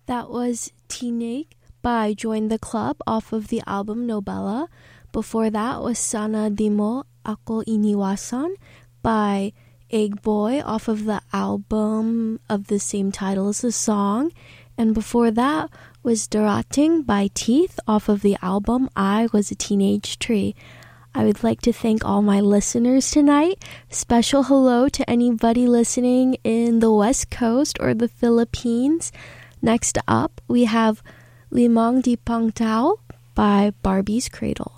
That was Teenage by Join the Club off of the album Nobella. Before that was Sana Di Mo Ako Iniwasan by Egg Boy off of the album of the same title as the song. And before that was Darating by Teeth off of the album I Was a Teenage Tree. I would like to thank all my listeners tonight. Special hello to anybody listening in the West Coast or the Philippines. Next up, we have Limang Di Pang Tao by Barbie's Cradle.